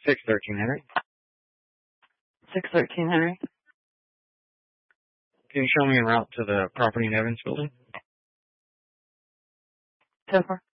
613 Henry. 613 Henry. Can you show me en route to the property in Evans building? 10-4.